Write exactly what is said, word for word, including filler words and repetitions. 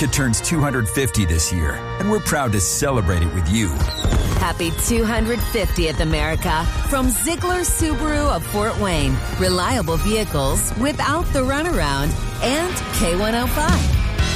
America turns two hundred fifty this year, and we're proud to celebrate it with you. Happy two hundred fiftieth, America, from Ziegler Subaru of Fort Wayne. Reliable vehicles without the runaround, and K one oh five.